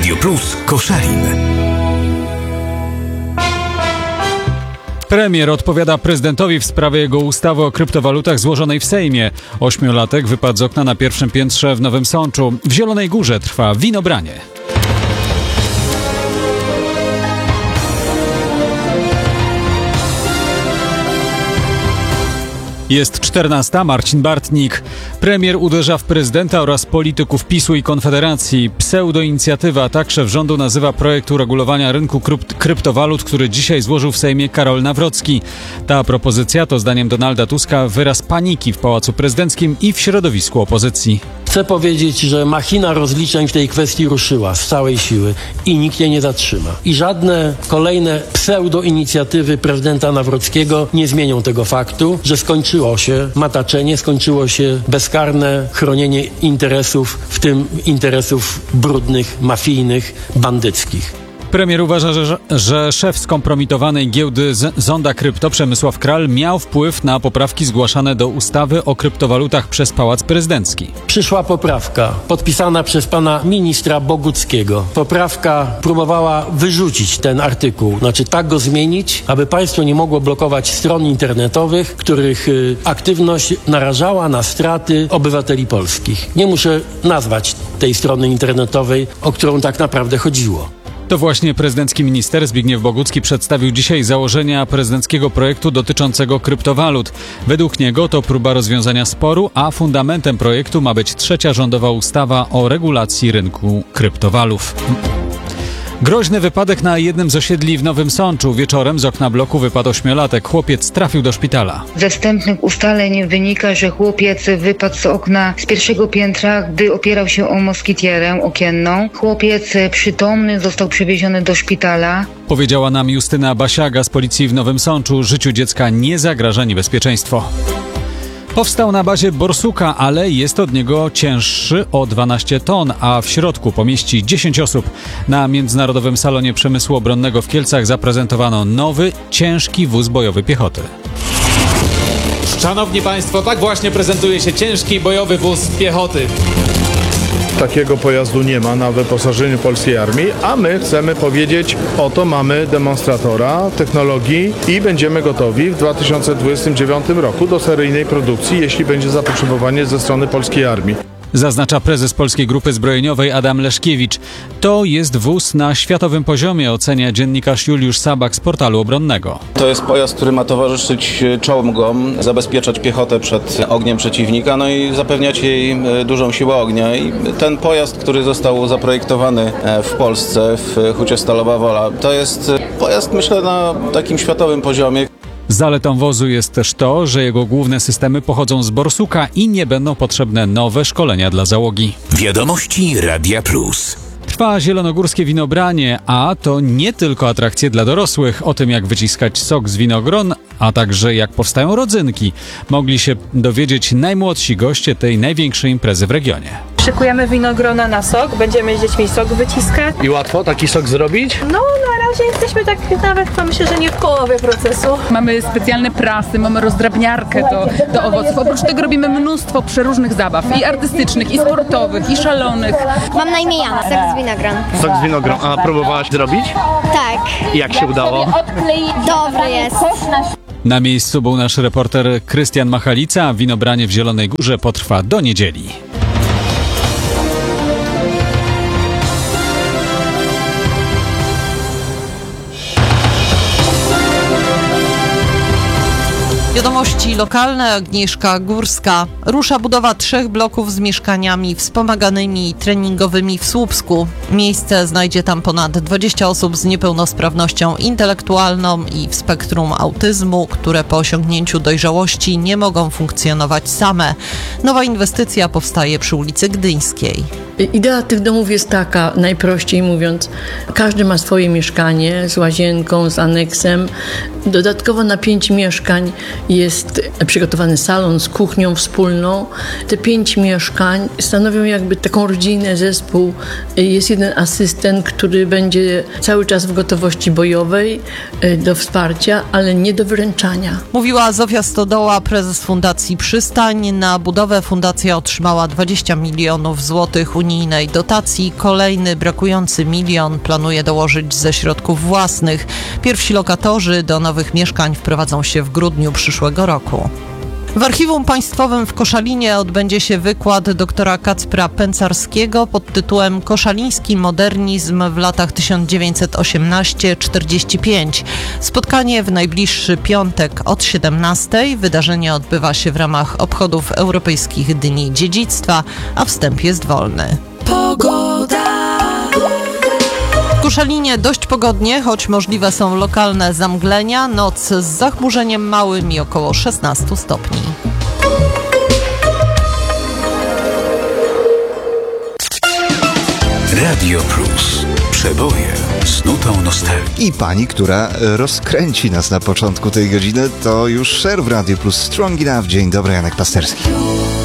Radio Plus Koszalin. Premier odpowiada prezydentowi w sprawie jego ustawy o kryptowalutach złożonej w Sejmie. 8-latek wypadł z okna na pierwszym piętrze w Nowym Sączu. W Zielonej Górze trwa winobranie. Jest 14. Marcin Bartnik. Premier uderza w prezydenta oraz polityków PiS-u i Konfederacji. Pseudoinicjatywa, tak szef rządu nazywa projekt uregulowania rynku kryptowalut, który dzisiaj złożył w Sejmie Karol Nawrocki. Ta propozycja to zdaniem Donalda Tuska wyraz paniki w Pałacu Prezydenckim i w środowisku opozycji. Chcę powiedzieć, że machina rozliczeń w tej kwestii ruszyła z całej siły i nikt jej nie zatrzyma. I żadne kolejne pseudoinicjatywy prezydenta Nawrockiego nie zmienią tego faktu, że skończyło się mataczenie, skończyło się bezkarne chronienie interesów, w tym interesów brudnych, mafijnych, bandyckich. Premier uważa, że szef skompromitowanej giełdy Zonda Krypto Przemysław Kral miał wpływ na poprawki zgłaszane do ustawy o kryptowalutach przez Pałac Prezydencki. Przyszła poprawka podpisana przez pana ministra Boguckiego. Poprawka próbowała wyrzucić ten artykuł, znaczy tak go zmienić, aby państwo nie mogło blokować stron internetowych, których aktywność narażała na straty obywateli polskich. Nie muszę nazwać tej strony internetowej, o którą tak naprawdę chodziło. To właśnie prezydencki minister Zbigniew Bogucki przedstawił dzisiaj założenia prezydenckiego projektu dotyczącego kryptowalut. Według niego to próba rozwiązania sporu, a fundamentem projektu ma być trzecia rządowa ustawa o regulacji rynku kryptowalut. Groźny wypadek na jednym z osiedli w Nowym Sączu. Wieczorem z okna bloku wypadł 8-latek. Chłopiec trafił do szpitala. Ze wstępnych ustaleń wynika, że chłopiec wypadł z okna z pierwszego piętra, gdy opierał się o moskitierę okienną. Chłopiec przytomny został przewieziony do szpitala. Powiedziała nam Justyna Basiaga z policji w Nowym Sączu. Życiu dziecka nie zagraża niebezpieczeństwo. Powstał na bazie borsuka, ale jest od niego cięższy o 12 ton, a w środku pomieści 10 osób. Na Międzynarodowym Salonie Przemysłu Obronnego w Kielcach zaprezentowano nowy, ciężki wóz bojowy piechoty. Szanowni Państwo, tak właśnie prezentuje się ciężki bojowy wóz piechoty. Takiego pojazdu nie ma na wyposażeniu polskiej armii, a my chcemy powiedzieć, oto mamy demonstratora technologii i będziemy gotowi w 2029 roku do seryjnej produkcji, jeśli będzie zapotrzebowanie ze strony polskiej armii. Zaznacza prezes Polskiej Grupy Zbrojeniowej Adam Leszkiewicz. To jest wóz na światowym poziomie, ocenia dziennikarz Juliusz Sabak z portalu obronnego. To jest pojazd, który ma towarzyszyć czołgom, zabezpieczać piechotę przed ogniem przeciwnika, no i zapewniać jej dużą siłę ognia. I ten pojazd, który został zaprojektowany w Polsce, w Hucie Stalowa Wola, to jest pojazd, myślę, na takim światowym poziomie. Zaletą wozu jest też to, że jego główne systemy pochodzą z borsuka i nie będą potrzebne nowe szkolenia dla załogi. Wiadomości Radia Plus. Trwa zielonogórskie winobranie, a to nie tylko atrakcje dla dorosłych. O tym, jak wyciskać sok z winogron, a także jak powstają rodzynki, mogli się dowiedzieć najmłodsi goście tej największej imprezy w regionie. Szykujemy winogrona na sok, będziemy z dziećmi sok wyciskać. I łatwo taki sok zrobić? No, na razie jesteśmy tak nawet, myślę, że nie w połowie procesu. Mamy specjalne prasy, mamy rozdrabniarkę do owoców. Oprócz tego robimy mnóstwo przeróżnych zabaw, i artystycznych, i sportowych, i szalonych. Mam na imię Jana, sok z winogron. Sok z winogron. A próbowałaś zrobić? Tak. I jak się udało? Dobry jest. Na miejscu był nasz reporter Krystian Machalica. Winobranie w Zielonej Górze potrwa do niedzieli. Wiadomości lokalne. Agnieszka Górska. Rusza budowa 3 bloków z mieszkaniami wspomaganymi i treningowymi w Słupsku. Miejsce znajdzie tam ponad 20 osób z niepełnosprawnością intelektualną i w spektrum autyzmu, które po osiągnięciu dojrzałości nie mogą funkcjonować same. Nowa inwestycja powstaje przy ulicy Gdyńskiej. Idea tych domów jest taka, najprościej mówiąc, każdy ma swoje mieszkanie z łazienką, z aneksem, dodatkowo na 5 mieszkań jest przygotowany salon z kuchnią wspólną. Te 5 mieszkań stanowią jakby taką rodzinę, zespół. Jest jeden asystent, który będzie cały czas w gotowości bojowej do wsparcia, ale nie do wyręczania. Mówiła Zofia Stodoła, prezes Fundacji Przystań. Na budowę fundacja otrzymała 20 milionów złotych unijnej dotacji. Kolejny brakujący milion planuje dołożyć ze środków własnych. Pierwsi lokatorzy do nowych mieszkań wprowadzą się w grudniu przyszłego roku. W Archiwum Państwowym w Koszalinie odbędzie się wykład doktora Kacpra Pęcarskiego pod tytułem Koszaliński modernizm w latach 1918-45. Spotkanie w najbliższy piątek od 17:00. Wydarzenie odbywa się w ramach obchodów Europejskich Dni Dziedzictwa, a wstęp jest wolny. Pogoda. W Koszalinie dość pogodnie, choć możliwe są lokalne zamglenia. Noc z zachmurzeniem małym i około 16 stopni. Radio Plus. Przeboje z nutą nostalgii. I pani, która rozkręci nas na początku tej godziny, to już Cher w Radio Plus. Strong Enough. Dzień dobry, Janek Pasterski.